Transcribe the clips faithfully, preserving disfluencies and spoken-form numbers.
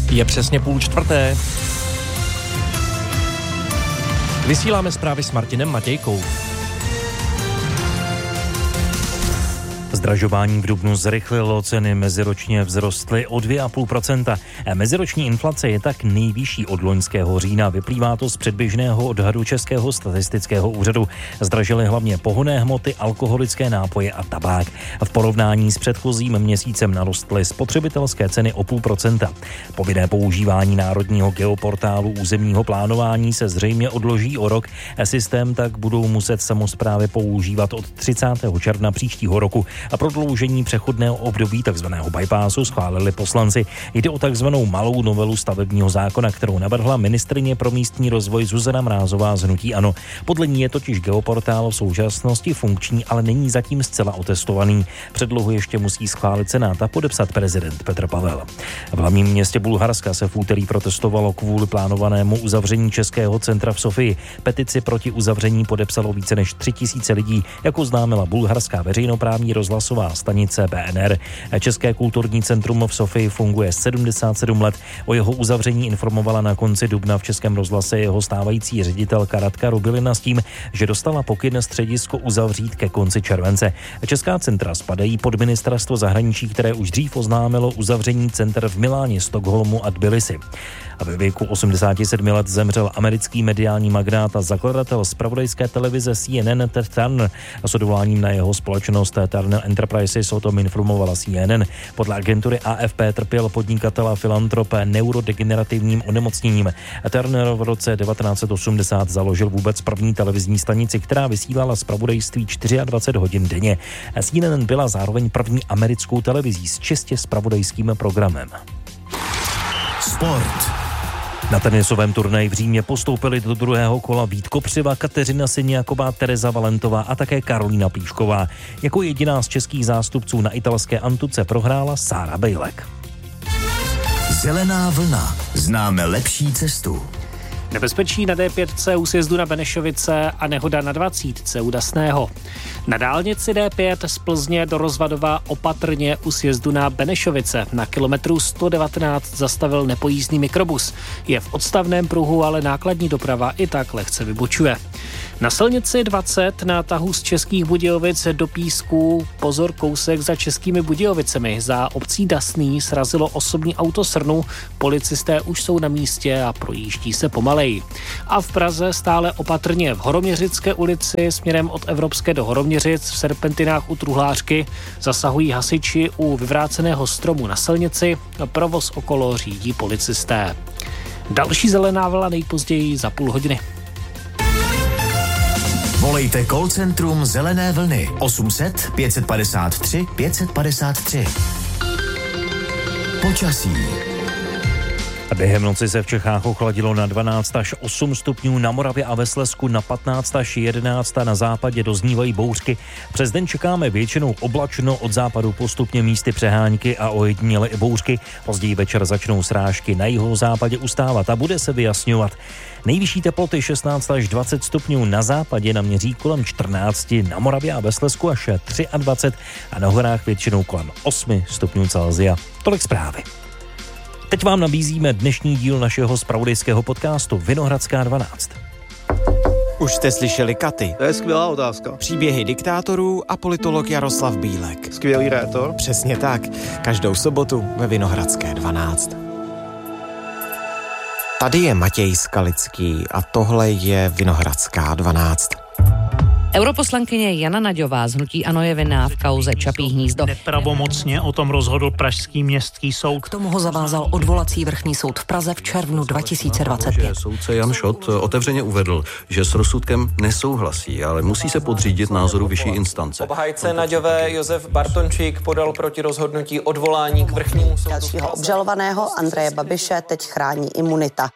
Je přesně půl čtvrté. Vysíláme zprávy s Martinem Matějkou. Zdražování v dubnu zrychlilo, ceny meziročně vzrostly o dvě celá pět procenta. Meziroční inflace je tak nejvyšší od loňského října. Vyplývá to z předběžného odhadu Českého statistického úřadu. Zdražily hlavně pohonné hmoty, alkoholické nápoje a tabák. V porovnání s předchozím měsícem narostly spotřebitelské ceny o půl procenta. Povinné používání národního geoportálu územního plánování se zřejmě odloží o rok. Systém tak budou muset samosprávy používat od třicátého června příštího roku. A prodloužení přechodného období takzvaného bypassu schválili poslanci. Jde o takzvanou malou novelu stavebního zákona, kterou navrhla ministryně pro místní rozvoj Zuzana Mrázová z hnutí ANO. Podle ní je totiž geoportál v současnosti funkční, ale není zatím zcela otestovaný. Předlohu ještě musí schválit Senát a podepsat prezident Petr Pavel. V hlavním městě Bulharska se v úterý protestovalo kvůli plánovanému uzavření Českého centra v Sofii. Petici proti uzavření podepsalo více než tři tisíce lidí, jako oznámila bulharská veřejnoprávní rozhlasová stanice B N R. České kulturní centrum v Sofii funguje sedmdesát sedm let. O jeho uzavření informovala na konci dubna v Českém rozhlase jeho stávající ředitelka Radka Rubilina s tím, že dostala pokyn středisko uzavřít ke konci července. Česká centra spadají pod ministerstvo zahraničí, které už dřív oznámilo uzavření center v Miláně, Stockholmu a Tbilisi. A ve věku osmdesáti sedmi let zemřel americký mediální magnát a zakladatel zpravodajské televize C N N Ted Turner. A s odvoláním na jeho společnost Turner Enterprises o tom informovala C N N. Podle agentury A F P trpěl podnikatel a filantrop neurodegenerativním onemocněním. Turner v roce devatenáct set osmdesát založil vůbec první televizní stanici, která vysílala zpravodajství dvacet čtyři hodin denně. C N N byla zároveň první americkou televizí s čistě zpravodajským programem. Sport. Na tenisovém turnaji v Římě postoupili do druhého kola Vít Kopřiva, Kateřina Siniaková, Tereza Valentová a také Karolína Plíšková. Jako jediná z českých zástupců na italské antuce prohrála Sára Bejlek. Zelená vlna. Známe lepší cestu. Nebezpečí na D pět u sjezdu na Benešovice a nehoda na dvacítce u Dasného. Na dálnici D pět z Plzně do Rozvadova opatrně u sjezdu na Benešovice. Na kilometru sto devatenáct zastavil nepojízdný mikrobus. Je v odstavném pruhu, ale nákladní doprava i tak lehce vybočuje. Na silnici dvacet na tahu z Českých Budějovic do Písku pozor kousek za Českými Budějovicemi. Za obcí Dasný srazilo osobní auto srnu. Policisté už jsou na místě a projíždí se pomaleji. A v Praze stále opatrně v Horoměřické ulici směrem od Evropské do Horoměřic v serpentinách u Truhlářky zasahují hasiči u vyvráceného stromu na silnici. Provoz okolo řídí policisté. Další zelená vlna nejpozději za půl hodiny. Volejte call centrum Zelené vlny osm set pět padesát tři pět padesát tři. Počasí. Během noci se v Čechách ochladilo na dvanáct až osm stupňů, na Moravě a ve Slezsku na patnáct až jedenáct a na západě doznívají bouřky. Přes den čekáme většinou oblačno, od západu postupně místy přehánky a ojediněle i bouřky. Později večer začnou srážky na jihozápadě ustávat a bude se vyjasňovat. Nejvyšší teploty šestnáct až dvacet stupňů, na západě naměří kolem čtrnáct, na Moravě a ve Slezsku až dvacet tři a na horách většinou kolem osm stupňů Celsia. Tolik zprávy. Teď vám nabízíme dnešní díl našeho zpravodajského podcastu Vinohradská dvanáct. Už jste slyšeli Katy? To je skvělá otázka. Příběhy diktátorů a politolog Jaroslav Bílek. Skvělý rétor. Přesně tak. Každou sobotu ve Vinohradské dvanáct. Tady je Matěj Skalický a tohle je Vinohradská dvanáct. Europoslankyně Jana Naďová z hnutí ANO je vinná v kauze Čapí hnízdo. Nepravomocně o tom rozhodl pražský městský soud. K tomu ho zavázal odvolací vrchní soud v Praze v červnu dva tisíce dvacet pět. Soudce Jan Šot otevřeně uvedl, že s rozsudkem nesouhlasí, ale musí se podřídit názoru vyšší instance. Obhájce Naďové Josef Bartončík podal proti rozhodnutí odvolání k vrchnímu soudu. Dalšího obžalovaného Andreje Babiše teď chrání imunita.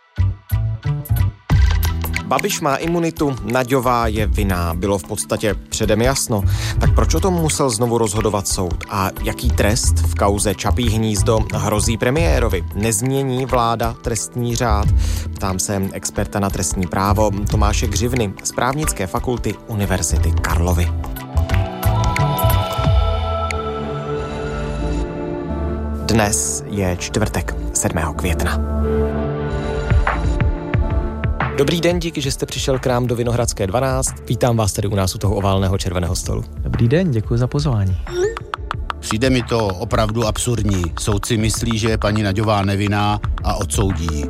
Babiš má imunitu, Naďová je vinná. Bylo v podstatě předem jasno. Tak proč o tom musel znovu rozhodovat soud? A jaký trest v kauze Čapí hnízdo hrozí premiérovi? Nezmění vláda trestní řád? Ptám se experta na trestní právo Tomáše Křivny z Právnické fakulty Univerzity Karlovy. Dnes je čtvrtek, sedmého května. Dobrý den, díky, že jste přišel k nám do Vinohradské dvanáct. Vítám vás tady u nás u toho oválného červeného stolu. Dobrý den, děkuji za pozvání. Přijde mi to opravdu absurdní. Soudci myslí, že je paní Naďová nevinná a odsoudí.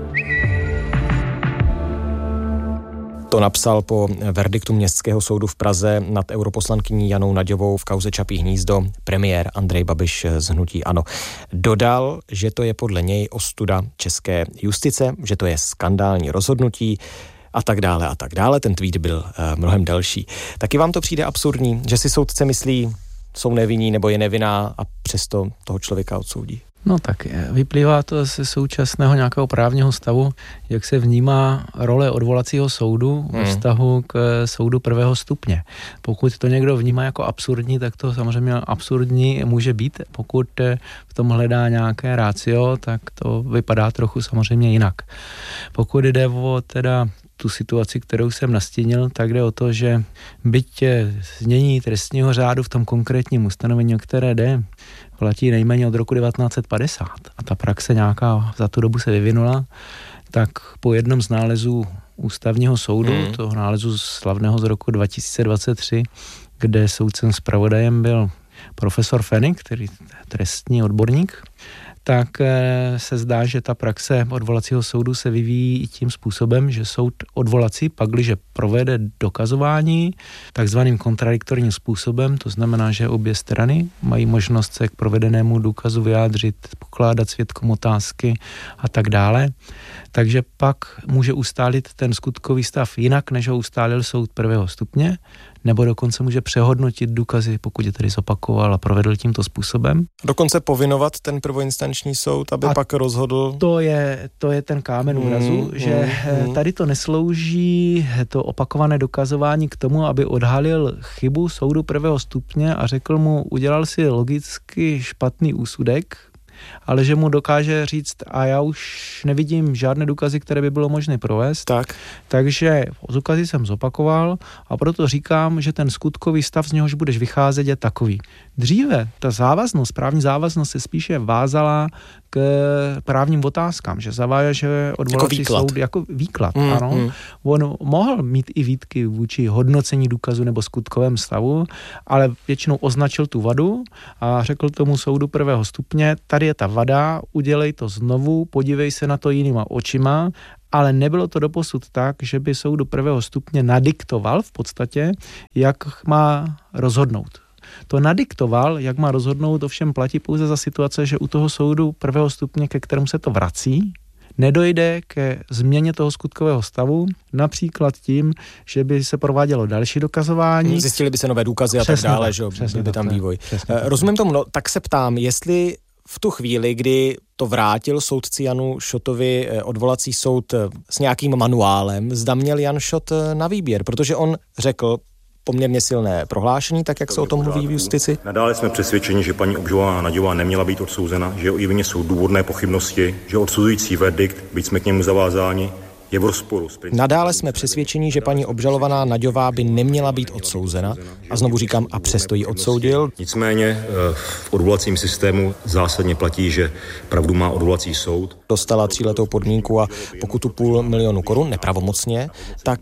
To napsal po verdiktu Městského soudu v Praze nad europoslankyní Janou Naďovou v kauze Čapí hnízdo premiér Andrej Babiš z hnutí ANO. Dodal, že to je podle něj ostuda české justice, že to je skandální rozhodnutí a tak dále a tak dále. Ten tweet byl uh, mnohem delší. Taky vám to přijde absurdní, že si soudce myslí, jsou nevinní nebo je nevinná a přesto toho člověka odsoudí? No tak vyplývá to ze současného nějakého právního stavu, jak se vnímá role odvolacího soudu ve vztahu k soudu prvého stupně. Pokud to někdo vnímá jako absurdní, tak to samozřejmě absurdní může být. Pokud v tom hledá nějaké rácio, tak to vypadá trochu samozřejmě jinak. Pokud jde o teda tu situaci, kterou jsem nastínil, tak jde o to, že byť znění trestního řádu v tom konkrétním ustanovení, o které jde, platí nejméně od roku devatenáct set padesát a ta praxe nějaká za tu dobu se vyvinula, tak po jednom z nálezů ústavního soudu, hmm. toho nálezu slavného z roku dva tisíce dvacet tři, kde soudcem zpravodajem byl profesor Fenig, který je trestní odborník, tak se zdá, že ta praxe odvolacího soudu se vyvíjí i tím způsobem, že soud odvolací, pakliže provede dokazování takzvaným kontradiktorním způsobem, to znamená, že obě strany mají možnost se k provedenému důkazu vyjádřit, pokládat svědkům otázky a tak dále, takže pak může ustálit ten skutkový stav jinak, než ho ustálil soud prvého stupně, nebo dokonce může přehodnotit důkazy, pokud je tedy zopakoval a provedl tímto způsobem. Dokonce povinovat ten prvoinstanční soud, aby a pak rozhodl. To je, to je ten kámen úrazu, mm, že mm, tady to neslouží, to opakované dokazování k tomu, aby odhalil chybu soudu prvého stupně a řekl mu, udělal si logicky špatný úsudek, ale že mu dokáže říct, a já už nevidím žádné důkazy, které by bylo možné provést. Tak. Takže důkazy jsem zopakoval a proto říkám, že ten skutkový stav, z něhož budeš vycházet, je takový. Dříve ta závaznost, právní závaznost se spíše vázala k právním otázkám, že zaváže odvolací jako soud jako výklad. Mm, ano. Mm. On mohl mít i výtky vůči hodnocení důkazu nebo skutkovém stavu, ale většinou označil tu vadu a řekl tomu soudu prvého stupně, tady je ta vada, udělej to znovu, podívej se na to jinýma očima, ale nebylo to doposud tak, že by soudu prvého stupně nadiktoval v podstatě, jak má rozhodnout. To nadiktoval, jak má rozhodnout, ovšem platí pouze za situace, že u toho soudu prvého stupně, ke kterému se to vrací, nedojde ke změně toho skutkového stavu, například tím, že by se provádělo další dokazování. Zjistili by se nové důkazy a tak dále, že byl by tam vývoj. Rozumím tomu, no, tak se ptám, jestli v tu chvíli, kdy to vrátil soudci Janu Šotovi odvolací soud s nějakým manuálem, zda měl Jan Šot na výběr, protože on řekl poměrně silné prohlášení, tak jak se o tom mluví v justici. Nadále jsme přesvědčeni, že paní obžalovaná Naďová neměla být odsouzena, že o její vině jsou důvodné pochybnosti, že odsuzující verdikt, byť jsme k němu zavázáni, je v rozporu s principem. Nadále jsme přesvědčeni, že paní obžalovaná Naďová by neměla být odsouzena a znovu říkám, a přesto ji odsoudil. Nicméně v odvolacím systému zásadně platí, že pravdu má odvolací soud. Dostala tříletou podmínku a pokutu půl milionu korun nepravomocně, tak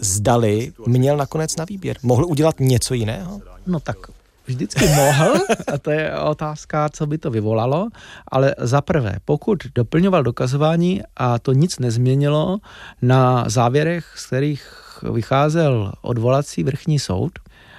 zdali měl nakonec na výběr. Mohl udělat něco jiného? No tak vždycky mohl, a to je otázka, co by to vyvolalo, ale zaprvé, pokud doplňoval dokazování a to nic nezměnilo na závěrech, z kterých vycházel odvolací vrchní soud,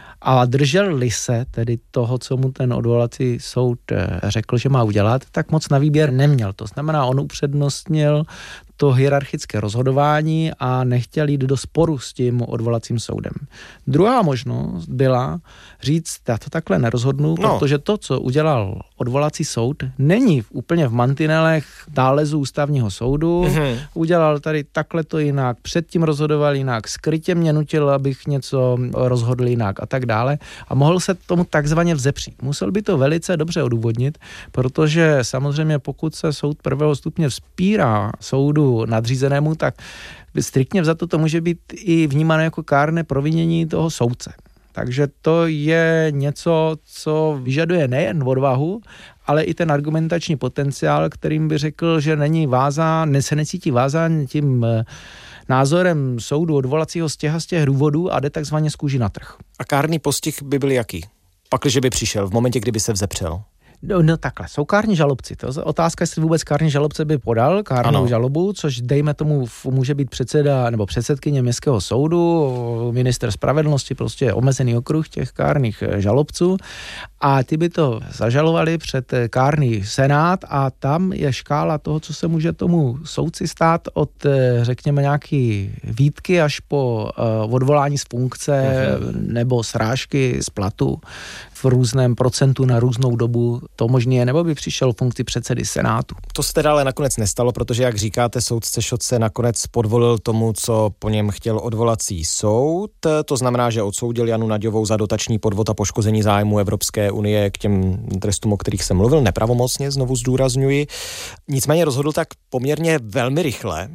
a držel-li se tedy toho, co mu ten odvolací soud řekl, že má udělat, tak moc na výběr neměl. To znamená, on upřednostnil to hierarchické rozhodování a nechtěl jít do sporu s tím odvolacím soudem. Druhá možnost byla říct, já to takhle nerozhodnu, no. protože to, co udělal odvolací soud, není v, úplně v mantinelech nálezu ústavního soudu. Mm-hmm. Udělal tady takhle to jinak, předtím rozhodoval jinak, skrytě mě nutil, abych něco rozhodl jinak a tak dále. A mohl se tomu takzvaně vzepřít. Musel by to velice dobře odůvodnit, protože samozřejmě pokud se soud prvého stupně vzpírá soudu nadřízenému, tak striktně vzato to může být i vnímáno jako kárné provinění toho soudce. Takže to je něco, co vyžaduje nejen odvahu, ale i ten argumentační potenciál, kterým by řekl, že není vázán, se necítí vázán tím názorem soudu odvolacího z těch, z těch důvodů a jde takzvaně z kůži na trh. A kárný postih by byl jaký? Pakliže by přišel v momentě, kdyby se vzepřel? No, no takhle, jsou kární žalobci. To je otázka, jestli vůbec kární žalobce by podal kárnou ano. žalobu, což dejme tomu může být předseda nebo předsedkyně městského soudu, minister spravedlnosti, prostě omezený okruh těch kárných žalobců a ty by to zažalovali před kárný senát a tam je škála toho, co se může tomu soudci stát od, řekněme, nějaký výtky až po uh, odvolání z funkce uh-huh. nebo srážky z platu v různém procentu na různou dobu. To možný je, nebo by přišel funkci předsedy senátu. To se teda ale nakonec nestalo, protože, jak říkáte, soudce Šot se nakonec podvolil tomu, co po něm chtěl odvolací soud. To znamená, že odsoudil Janu Naďovou za dotační podvod a poškození zájmu Evropské unie k těm trestům, o kterých jsem mluvil, nepravomocně, znovu zdůrazňuji. Nicméně rozhodl tak poměrně velmi rychle.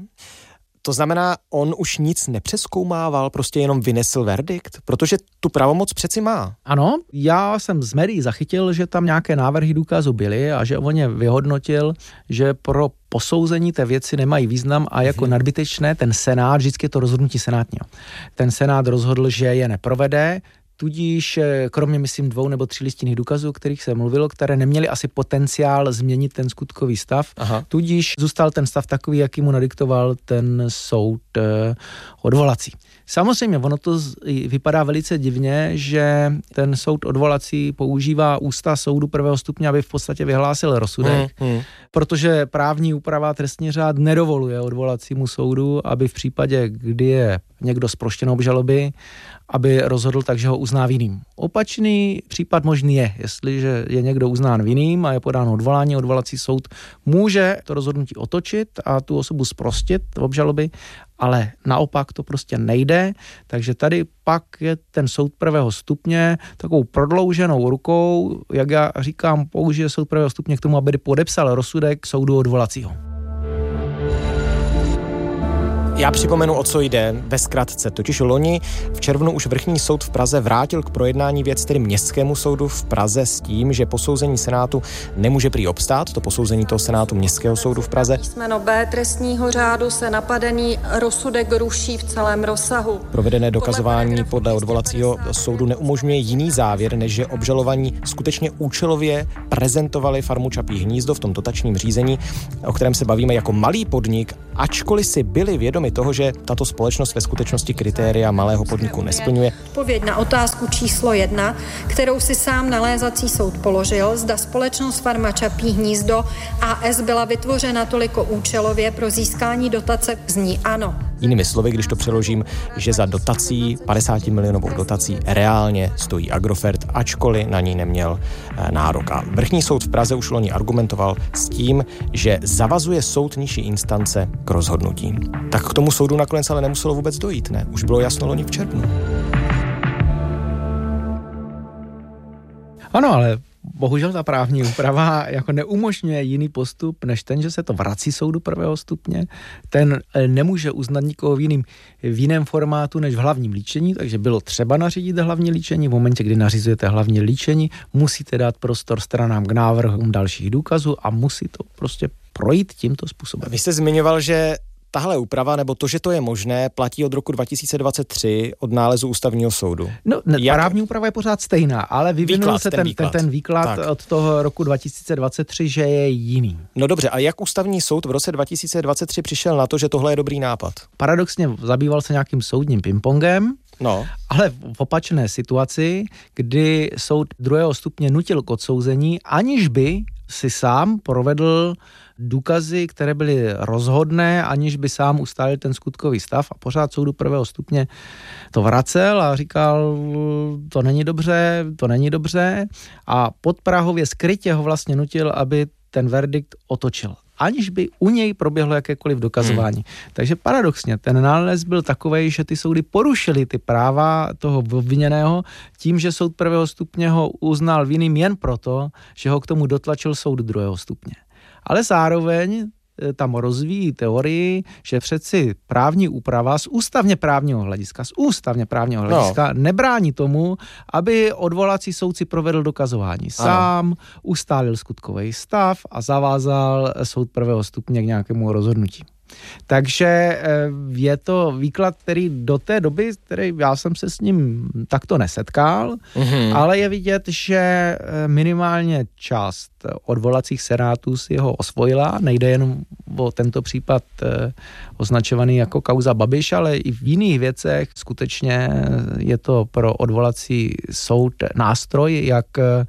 To znamená, on už nic nepřezkoumával, prostě jenom vynesl verdikt, protože tu pravomoc přeci má. Ano, já jsem z médií zachytil, že tam nějaké návrhy důkazu byly a že on je vyhodnotil, že pro posouzení té věci nemají význam a jako hmm. nadbytečné ten senát, vždycky je to rozhodnutí senátního. Ten senát rozhodl, že je neprovede, tudíž kromě, myslím, dvou nebo tří listinných důkazů, o kterých se mluvilo, které neměly asi potenciál změnit ten skutkový stav, Aha. tudíž zůstal ten stav takový, jaký mu nadiktoval ten soud eh, odvolací. Samozřejmě, ono to vypadá velice divně, že ten soud odvolací používá ústa soudu prvého stupně, aby v podstatě vyhlásil rozsudek, hmm, hmm. protože právní úprava trestní řád nedovoluje odvolacímu soudu, aby v případě, kdy je někdo zproštěn obžaloby, aby rozhodl tak, že ho uzná vinným. Opačný případ možný je, jestliže je někdo uznán vinným a je podáno odvolání, odvolací soud může to rozhodnutí otočit a tu osobu zprostit obžaloby, ale naopak to prostě nejde, takže tady pak je ten soud prvého stupně takovou prodlouženou rukou, jak já říkám, použije soud prvého stupně k tomu, aby podepsal rozsudek soudu odvolacího. Já připomenu, o co jde ve zkratce. Totiž loni v červnu už vrchní soud v Praze vrátil k projednání věc tedy městskému soudu v Praze s tím, že posouzení senátu nemůže prý obstát, to posouzení toho senátu městského soudu v Praze. Písmeno B trestního řádu se napadený rozsudek ruší v celém rozsahu. Provedené dokazování podle odvolacího soudu neumožňuje jiný závěr, než že obžalovaní skutečně účelově prezentovali farmu Čapí hnízdo v tom dotačním řízení, o kterém se bavíme jako malý podnik, ačkoliv si byli vědomi toho, že tato společnost ve skutečnosti kritéria malého podniku nesplňuje. Odpověď na otázku číslo jedna, kterou si sám nalézací soud položil, zda společnost farma Čapí hnízdo á es byla vytvořena toliko účelově pro získání dotace, zní ano. Jinými slovy, když to přeložím, že za dotací, padesát milionovou dotací, reálně stojí Agrofert, ačkoliv na ní neměl nárok. A vrchní soud v Praze už loni argumentoval s tím, že zavazuje soud nižší instance k rozhodnutí. Tak k tomu soudu nakonec ale nemuselo vůbec dojít, ne? Už bylo jasno loni v červnu. Ano, ale bohužel ta právní úprava jako neumožňuje jiný postup, než ten, že se to vrací soudu prvého stupně. Ten nemůže uznat nikoho jiným v jiném formátu než v hlavním líčení, takže bylo třeba nařídit hlavní líčení. V momentě, kdy nařizujete hlavní líčení, musíte dát prostor stranám k návrhům dalších důkazů a musí to prostě projít tímto způsobem. Vy jste zmiňoval, že tahle úprava, nebo to, že to je možné, platí od roku dva tisíce dvacet tři od nálezu ústavního soudu. No, ne, jak... právní úprava je pořád stejná, ale vyvinul výklad, se ten, ten výklad, ten, ten výklad od toho roku dva tisíce dvacet tři, že je jiný. No dobře, a jak ústavní soud v roce dva tisíce dvacet tři přišel na to, že tohle je dobrý nápad? Paradoxně zabýval se nějakým soudním pingpongem, no. ale v opačné situaci, kdy soud druhého stupně nutil k odsouzení, aniž by si sám provedl důkazy, které byly rozhodné, aniž by sám ustálil ten skutkový stav a pořád soudu prvého stupně to vracel a říkal, to není dobře, to není dobře a podprahově skrytě ho vlastně nutil, aby ten verdikt otočil, aniž by u něj proběhlo jakékoliv dokazování. Hmm. Takže paradoxně, ten nález byl takovej, že ty soudy porušily ty práva toho obviněného tím, že soud prvého stupně ho uznal vinným jen proto, že ho k tomu dotlačil soud druhého stupně. Ale zároveň tam rozvíjí teorii, že přeci právní úprava z ústavně právního hlediska, z ústavně právního hlediska no. nebrání tomu, aby odvolací soudci provedl dokazování sám, ano. ustálil skutkový stav a zavázal soud prvého stupně k nějakému rozhodnutí. Takže je to výklad, který do té doby, který já jsem se s ním takto nesetkal, mm-hmm. ale je vidět, že minimálně část odvolacích senátů si ho osvojila. Nejde jenom o tento případ označovaný jako kauza Babiš, ale i v jiných věcech skutečně je to pro odvolací soud nástroj, jak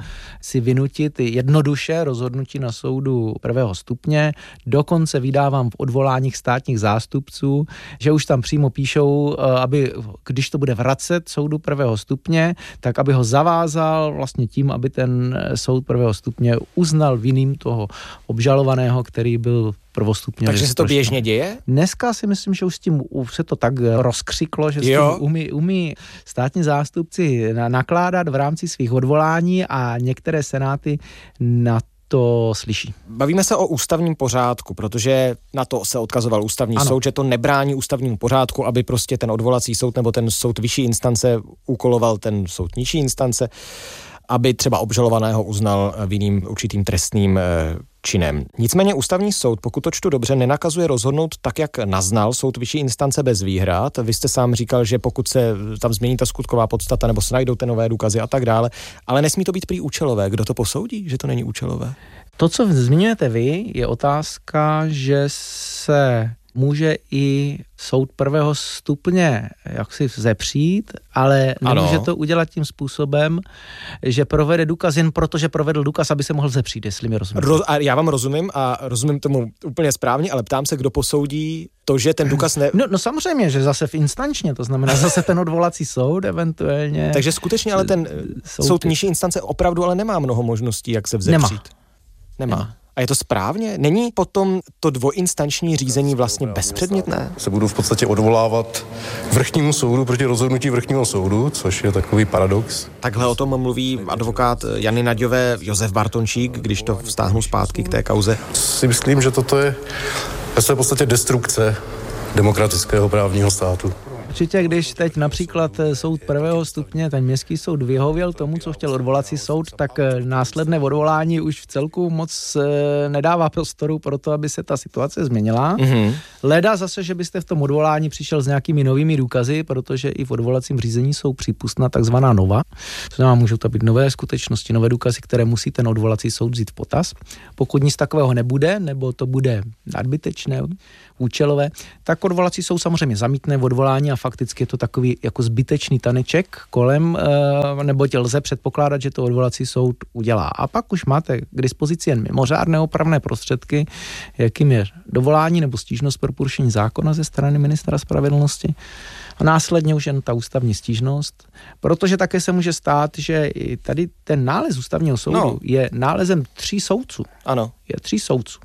si vynutit jednoduše rozhodnutí na soudu prvého stupně. Dokonce vydávám v odvolání státních zástupců, že už tam přímo píšou, aby, když to bude vracet soudu prvého stupně, tak aby ho zavázal vlastně tím, aby ten soud prvého stupně uznal vinným toho obžalovaného, který byl prvostupně. Takže se to běžně děje? Dneska si myslím, že už s tím už se to tak rozkřiklo, že s tím umí, umí státní zástupci nakládat v rámci svých odvolání a některé senáty na to slyší. Bavíme se o ústavním pořádku, protože na to se odkazoval ústavní ano. soud, že to nebrání ústavnímu pořádku, aby prostě ten odvolací soud nebo ten soud vyšší instance úkoloval ten soud nižší instance, aby třeba obžalovaného uznal vinným určitým trestným činem. Nicméně ústavní soud, pokud to čtu dobře, nenakazuje rozhodnout tak, jak naznal soud vyšší instance bez výhrad. Vy jste sám říkal, že pokud se tam změní ta skutková podstata nebo se najdou ty nové důkazy a tak dále, ale nesmí to být prý účelové. Kdo to posoudí, že to není účelové? To, co zmiňujete vy, je otázka, že se může i soud prvého stupně jaksi vzepřít, ale nemůže ano. to udělat tím způsobem, že provede důkaz jen proto, že provedl důkaz, aby se mohl vzepřít, jestli mi rozumíte. Roz, a já vám rozumím a rozumím tomu úplně správně, ale ptám se, kdo posoudí to, že ten důkaz ne... No, no samozřejmě, že zase v instančně, to znamená zase ten odvolací soud eventuálně... Takže skutečně ale ten soud, soud nižší instance opravdu ale nemá mnoho možností, jak se vzepřít. Nemá. Nemá. Nemá. A je to správně? Není potom to dvojinstanční řízení vlastně bezpředmětné? Se budu v podstatě odvolávat vrchnímu soudu proti rozhodnutí vrchního soudu, což je takový paradox. Takhle o tom mluví advokát Jany Naďové Josef Bartončík, když to vztáhnu zpátky k té kauze. Si myslím, že toto je v podstatě destrukce demokratického právního státu. Určitě, když teď například soud prvého stupně, ten městský soud vyhověl tomu, co chtěl odvolací soud, tak následné odvolání už v celku moc nedává prostoru pro to, aby se ta situace změnila. Mm-hmm. Leda zase, že byste v tom odvolání přišel s nějakými novými důkazy, protože i v odvolacím řízení jsou přípustná takzvaná nova. To znamená, můžou to být nové skutečnosti, nové důkazy, které musí ten odvolací soud vzít v potaz. Pokud nic takového nebude, nebo to bude nadbytečné, účelové, tak odvolací soud samozřejmě zamítne odvolání a fakticky je to takový jako zbytečný taneček kolem, neboť lze předpokládat, že to odvolací soud udělá. A pak už máte k dispozici jen mimořádné opravné prostředky, jakým je dovolání nebo stížnost pro porušení zákona ze strany ministra spravedlnosti. A následně už jen ta ústavní stížnost, protože také se může stát, že i tady ten nález ústavního soudu no. je nálezem tří soudců. Ano. Je tří soudců.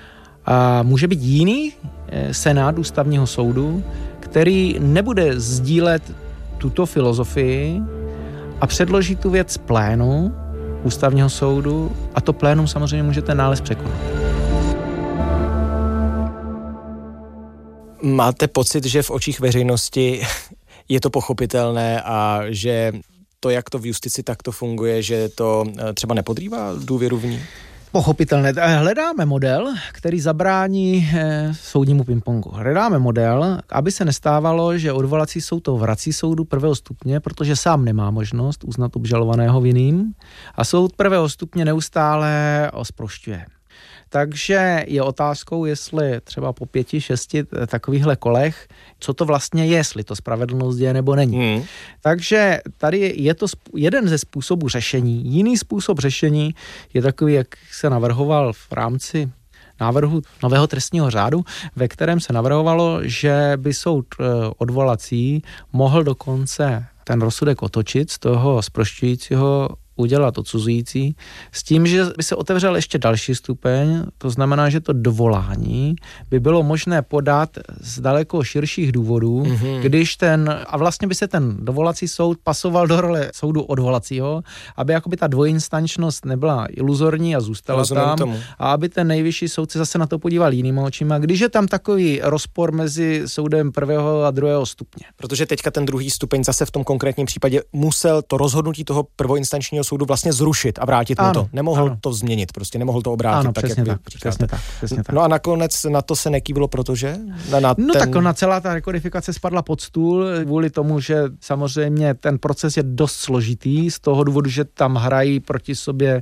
A může být jiný senát ústavního soudu, který nebude sdílet tuto filozofii a předloží tu věc plénu ústavního soudu a to plénum samozřejmě může ten nález překonat. Máte pocit, že v očích veřejnosti je to pochopitelné a že to, jak to v justici takto funguje, že to třeba nepodrývá důvěru v ní? Pochopitelné. Hledáme model, který zabrání eh, soudnímu pingpongu. Hledáme model, aby se nestávalo, že odvolací soud to vrací soudu prvého stupně, protože sám nemá možnost uznat obžalovaného vinným a soud prvého stupně neustále ho zprošťuje. Takže je otázkou, jestli třeba po pěti, šesti takovýchhle kolech, co to vlastně je, jestli to spravedlnost je nebo není. Hmm. Takže tady je to jeden ze způsobů řešení. Jiný způsob řešení je takový, jak se navrhoval v rámci návrhu nového trestního řádu, ve kterém se navrhovalo, že by soud odvolací mohl dokonce ten rozsudek otočit z toho zprošťujícího udělat odsuzující, s tím, že by se otevřel ještě další stupeň, to znamená, že to dovolání by bylo možné podat z daleko širších důvodů, mm-hmm. když ten, a vlastně by se ten dovolací soud pasoval do role soudu odvolacího, aby jakoby ta dvojinstančnost nebyla iluzorní a zůstala Rozumím tam tomu. A aby ten nejvyšší soud se zase na to podíval jinýma očima, když je tam takový rozpor mezi soudem prvého a druhého stupně. Protože teďka ten druhý stupeň zase v tom konkrétním případě musel to rozhodnutí toho prvoinstančního soudu vlastně zrušit a vrátit ano, mu to. Nemohl ano. to změnit, prostě nemohl to obrátit. Ano, tak, přesně jak tak, vy přesně tak, přesně tak. No a nakonec na to se nekývilo, protože? Na, na no ten... tak na celá ta rekodifikace spadla pod stůl kvůli tomu, že samozřejmě ten proces je dost složitý z toho důvodu, že tam hrají proti sobě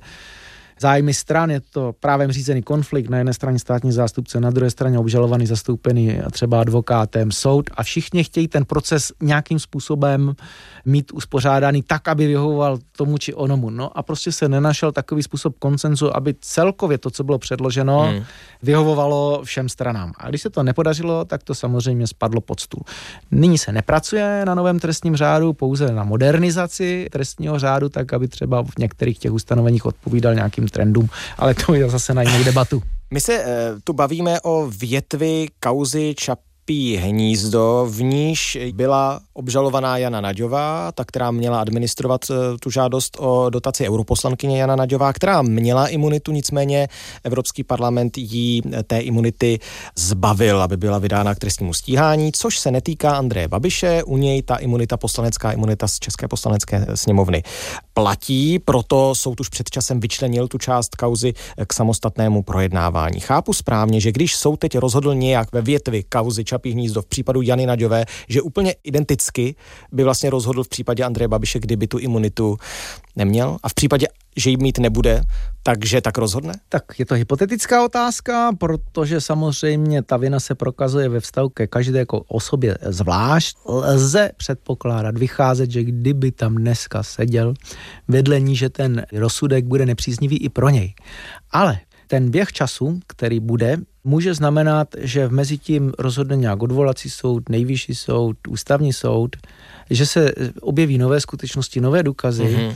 zájmy stran, je to právem řízený konflikt, na jedné straně státní zástupce, na druhé straně obžalovaný, zastoupený třeba advokátem, soud a všichni chtějí ten proces nějakým způsobem mít uspořádaný tak, aby vyhovoval tomu či onomu. No a prostě se nenašel takový způsob konsenzu, aby celkově to, co bylo předloženo, hmm. vyhovovalo všem stranám. A když se to nepodařilo, tak to samozřejmě spadlo pod stůl. Nyní se nepracuje na novém trestním řádu, pouze na modernizaci trestního řádu, tak aby třeba v některých těch ustanoveních odpovídal nějakým trendům, ale to je zase na jinou debatu. My se e, tu bavíme o větvi kauzy Čapí hnízdo, v níž byla obžalovaná Jana Naďová, ta, která měla administrovat tu žádost o dotaci, europoslankyně Jana Naďová, která měla imunitu, nicméně Evropský parlament jí té imunity zbavil, aby byla vydána k trestnímu stíhání, což se netýká Andreje Babiše, u něj ta imunita, poslanecká imunita z České poslanecké sněmovny platí, proto soud už před časem vyčlenil tu část kauzy k samostatnému projednávání. Chápu správně, že když soud teď rozhodl nějak ve větvi kauzy Čapí hnízdo v případu Jany Naďové, že úplně identicky by vlastně rozhodl v případě Andreje Babiše, kdyby tu imunitu neměl a v případě, že ji mít nebude, takže tak rozhodne? Tak je to hypotetická otázka, protože samozřejmě ta vina se prokazuje ve vztahu ke každé jako osobě zvlášť. Lze předpokládat, vycházet, že kdyby tam dneska seděl vedle ní, že ten rozsudek bude nepříznivý i pro něj. Ale ten běh času, který bude, může znamenat, že v mezi tím rozhodne nějak odvolací soud, nejvyšší soud, ústavní soud, že se objeví nové skutečnosti, nové důkazy mm-hmm.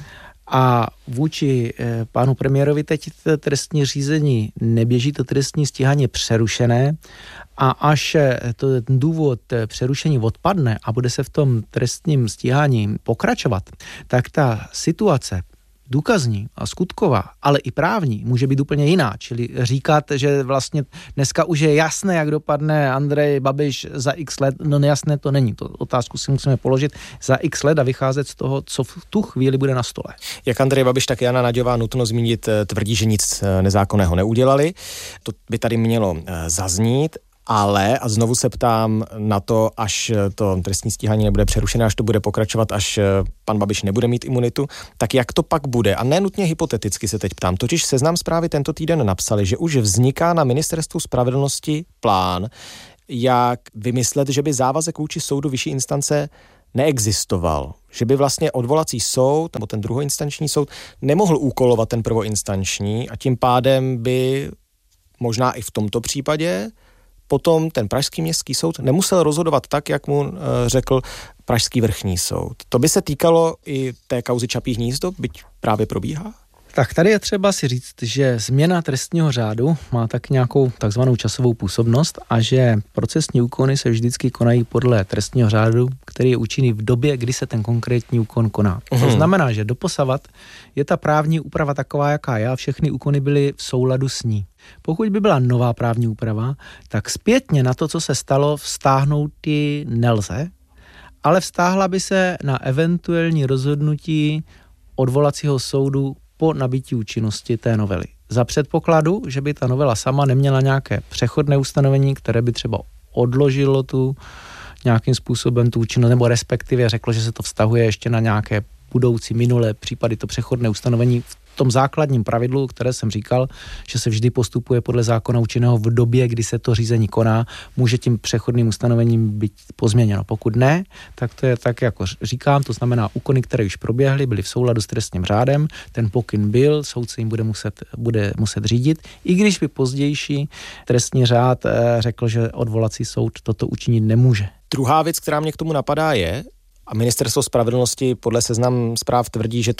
a vůči eh, pánu premiérovi teď trestní řízení neběží, to trestní stíhání je přerušené a až to, ten důvod přerušení odpadne a bude se v tom trestním stíhání pokračovat, tak ta situace důkazní a skutková, ale i právní může být úplně jiná. Čili říkat, že vlastně dneska už je jasné, jak dopadne Andrej Babiš za x let, no nejasné to není. To otázku si musíme položit za x let a vycházet z toho, co v tu chvíli bude na stole. Jak Andrej Babiš, tak Jana Naďová, nutno zmínit, tvrdí, že nic nezákonného neudělali. To by tady mělo zaznít. Ale, a znovu se ptám na to, až to trestní stíhání nebude přerušené, až to bude pokračovat, až pan Babiš nebude mít imunitu, tak jak to pak bude? A nenutně hypoteticky se teď ptám. Totiž Seznam Zprávy tento týden napsali, že už vzniká na Ministerstvu spravedlnosti plán, jak vymyslet, že by závazek vůči soudu vyšší instance neexistoval. Že by vlastně odvolací soud, nebo ten druhoinstanční soud, nemohl úkolovat ten prvoinstanční a tím pádem by možná i v tomto případě potom ten pražský městský soud nemusel rozhodovat tak, jak mu e, řekl pražský vrchní soud. To by se týkalo i té kauzy Čapí hnízdo, byť právě probíhá? Tak tady je třeba si říct, že změna trestního řádu má tak nějakou takzvanou časovou působnost a že procesní úkony se vždycky konají podle trestního řádu, který je účinný v době, kdy se ten konkrétní úkon koná. Uhum. To znamená, že doposavat je ta právní úprava taková, jaká je, a všechny úkony byly v souladu s ní. Pokud by byla nová právní úprava, tak zpětně na to, co se stalo, vztáhnout ji nelze, ale vztáhla by se na eventuální rozhodnutí odvolacího soudu po nabití účinnosti té novely. Za předpokladu, že by ta novela sama neměla nějaké přechodné ustanovení, které by třeba odložilo tu nějakým způsobem tu účinnost, nebo respektive řeklo, že se to vztahuje ještě na nějaké budoucí minulé případy, to přechodné ustanovení v tom základním pravidlu, které jsem říkal, že se vždy postupuje podle zákona účinného v době, kdy se to řízení koná, může tím přechodným ustanovením být pozměněno. Pokud ne, tak to je tak, jako říkám, to znamená úkony, které už proběhly, byly v souladu s trestním řádem, ten pokyn byl, soudce jim bude muset, bude muset řídit, i když by pozdější trestní řád řekl, že odvolací soud toto učinit nemůže. Druhá věc, která mě k tomu napadá, je, a Ministerstvo spravedlnosti podle Seznam Zpráv tvrdí, že to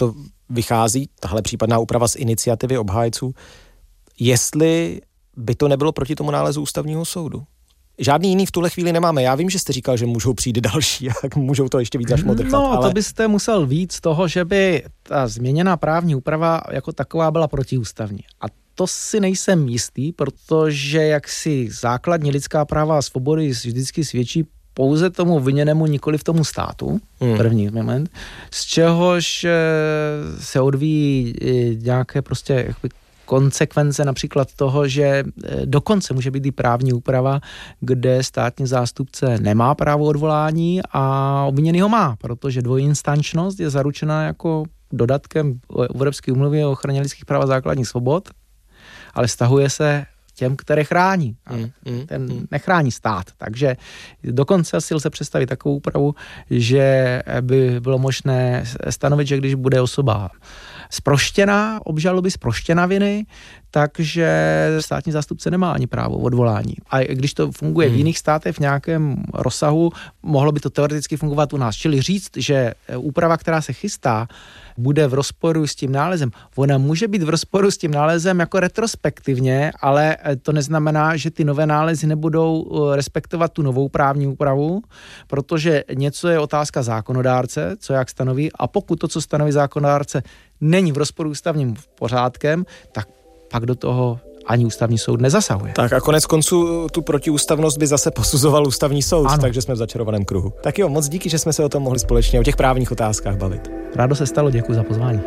vychází tahle případná úprava z iniciativy obhájců, jestli by to nebylo proti tomu nálezu ústavního soudu. Žádný jiný v tuhle chvíli nemáme. Já vím, že jste říkal, že můžou přijít další a můžou to ještě víc zašmodrchat. No, ale... to byste musel víc z toho, že by ta změněná právní úprava jako taková byla protiústavní. A to si nejsem jistý, protože jaksi základní lidská práva a svobody vždycky svědčí pouze tomu viněnému, nikoli v tomu státu, hmm. první moment, z čehož se odvíjí nějaké prostě jakoby konsekvence například toho, že dokonce může být i právní úprava, kde státní zástupce nemá právo odvolání a obviněný ho má, protože dvojinstančnost je zaručena jako dodatkem Evropské úmluvy o ochraně lidských práv a základních svobod, ale vztahuje se těm, které chrání. Mm, mm, ten mm. nechrání stát. Takže dokonce asi lze představit takovou úpravu, že by bylo možné stanovit, že když bude osoba zproštěná, obžaloby zproštěna viny, takže státní zástupce nemá ani právo odvolání. A když to funguje hmm. v jiných státech v nějakém rozsahu, mohlo by to teoreticky fungovat u nás. Čili říct, že úprava, která se chystá, bude v rozporu s tím nálezem. Ona může být v rozporu s tím nálezem jako retrospektivně, ale to neznamená, že ty nové nálezy nebudou respektovat tu novou právní úpravu, protože něco je otázka zákonodárce, co jak stanoví, a pokud to, co stanoví zákonodárce, není v rozporu s ústavním pořádkem, tak pak do toho ani ústavní soud nezasahuje. Tak a konec konců tu protiústavnost by zase posuzoval ústavní soud, ano. Takže jsme v začarovaném kruhu. Tak jo, moc díky, že jsme se o tom mohli společně o těch právních otázkách bavit. Rádo se stalo, děkuji za pozvání.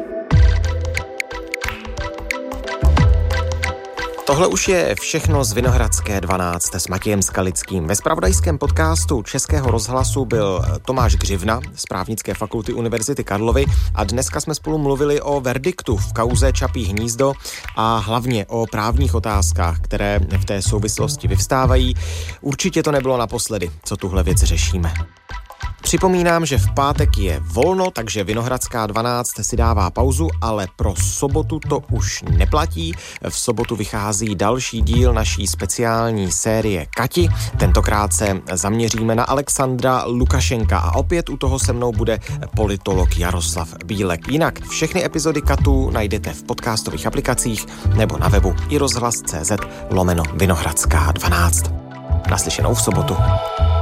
Tohle už je všechno z Vinohradské dvanáct s Matějem Skalickým. Ve zpravodajském podcastu Českého rozhlasu byl Tomáš Gřivna z Právnické fakulty Univerzity Karlovy a dneska jsme spolu mluvili o verdiktu v kauze Čapí hnízdo a hlavně o právních otázkách, které v té souvislosti vyvstávají. Určitě to nebylo naposledy, co tuhle věc řešíme. Připomínám, že v pátek je volno, takže Vinohradská dvanáct si dává pauzu, ale pro sobotu to už neplatí. V sobotu vychází další díl naší speciální série Kati. Tentokrát se zaměříme na Alexandra Lukašenka a opět u toho se mnou bude politolog Jaroslav Bílek. Jinak všechny epizody Katu najdete v podcastových aplikacích nebo na webu i rozhlas tečka cé zet lomeno Vinohradská dvanáct. Naslyšenou v sobotu.